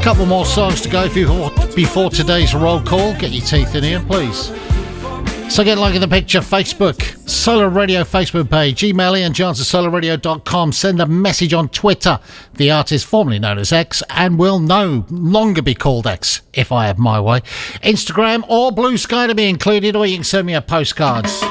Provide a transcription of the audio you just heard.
Couple more songs to go before today's roll call. Get your teeth in here, please. So get liking the picture, Facebook, Solar Radio Facebook page, email ianjohns@solarradio.com, send a message on Twitter, the artist formerly known as X, and will no longer be called X if I have my way, Instagram or Blue Sky to be included, or you can send me a postcard.